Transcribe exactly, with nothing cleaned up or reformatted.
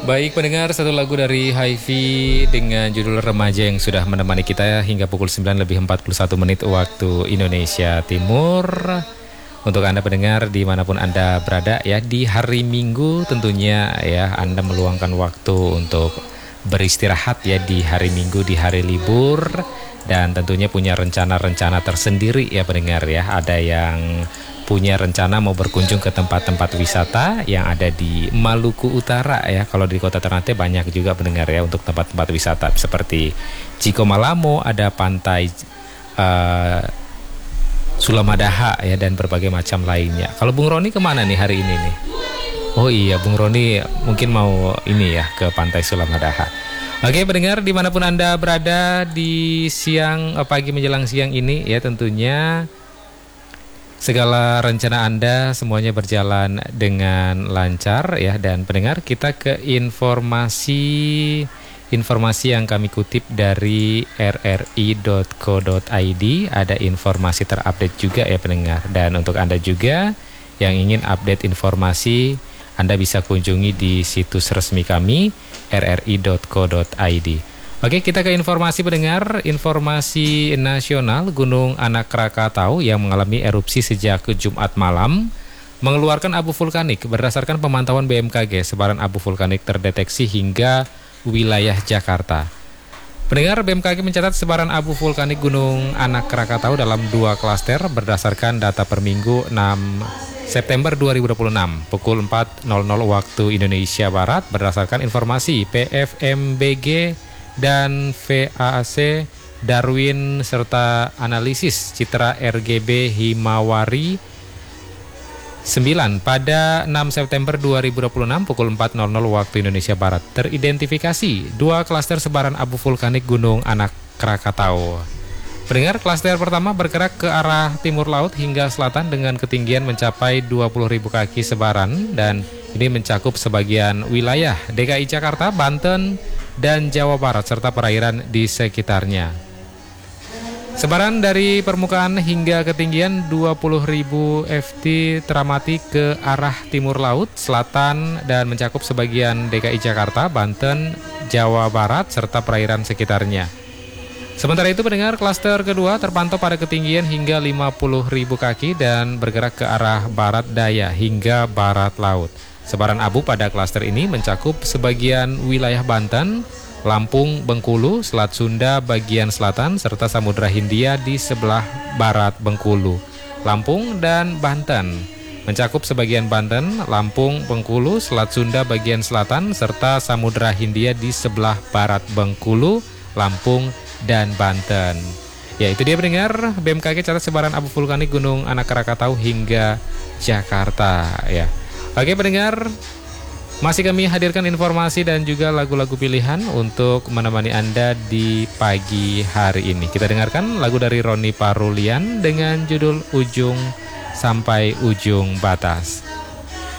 Baik pendengar, satu lagu dari Hi-Fi dengan judul Remaja yang sudah menemani kita hingga pukul sembilan lebih empat puluh satu menit waktu Indonesia Timur. Untuk Anda pendengar dimanapun Anda berada ya, di hari Minggu tentunya ya, Anda meluangkan waktu untuk beristirahat ya di hari Minggu, di hari libur. Dan tentunya punya rencana-rencana tersendiri ya pendengar ya. Ada yang punya rencana mau berkunjung ke tempat-tempat wisata yang ada di Maluku Utara ya. Kalau di Kota Ternate banyak juga pendengar ya untuk tempat-tempat wisata seperti Ciko Malamo, ada pantai uh, Sulamadaha ya, dan berbagai macam lainnya. Kalau Bung Roni kemana nih hari ini nih? Oh iya, Bung Roni mungkin mau ini ya ke pantai Sulamadaha. Oke pendengar, dimanapun Anda berada di siang, pagi menjelang siang ini ya, tentunya segala rencana Anda semuanya berjalan dengan lancar ya. Dan pendengar, kita ke informasi Informasi yang kami kutip dari r r i dot co dot i d. Ada informasi terupdate juga ya pendengar. Dan untuk Anda juga yang ingin update informasi, Anda bisa kunjungi di situs resmi kami r r i dot co dot i d. Oke, kita ke informasi pendengar. Informasi nasional, Gunung Anak Krakatau yang mengalami erupsi sejak Jumat malam mengeluarkan abu vulkanik. Berdasarkan pemantauan B M K G, sebaran abu vulkanik terdeteksi hingga wilayah Jakarta. Pendengar, B M K G mencatat sebaran abu vulkanik Gunung Anak Krakatau dalam dua klaster berdasarkan data per minggu enam September dua ribu dua puluh enam pukul empat nol nol waktu Indonesia Barat berdasarkan informasi P F M B G dan V A C Darwin serta analisis citra R G B Himawari sembilan pada enam September dua ribu dua puluh enam pukul empat nol nol waktu Indonesia Barat. Teridentifikasi dua klaster sebaran abu vulkanik Gunung Anak Krakatau. Pendengar, klaster pertama bergerak ke arah timur laut hingga selatan dengan ketinggian mencapai dua puluh ribu kaki sebaran, dan ini mencakup sebagian wilayah D K I Jakarta, Banten, dan Jawa Barat serta perairan di sekitarnya. Sebaran dari permukaan hingga ketinggian dua puluh ribu fit teramati ke arah timur laut, selatan, dan mencakup sebagian D K I Jakarta, Banten, Jawa Barat, serta perairan sekitarnya. Sementara itu pendengar, klaster kedua terpantau pada ketinggian hingga lima puluh ribu kaki dan bergerak ke arah barat daya hingga barat laut. Sebaran abu pada klaster ini mencakup sebagian wilayah Banten, Lampung, Bengkulu, Selat Sunda bagian selatan, serta Samudra Hindia di sebelah barat Bengkulu, Lampung, dan Banten. Mencakup sebagian Banten, Lampung, Bengkulu, Selat Sunda bagian selatan, serta Samudra Hindia di sebelah barat Bengkulu, Lampung, dan Banten. Ya, itu dia pendengar, B M K G catat sebaran abu vulkanik Gunung Anak Krakatau hingga Jakarta ya. Oke pendengar, masih kami hadirkan informasi dan juga lagu-lagu pilihan untuk menemani Anda di pagi hari ini. Kita dengarkan lagu dari Roni Parulian dengan judul Ujung Sampai Ujung Batas.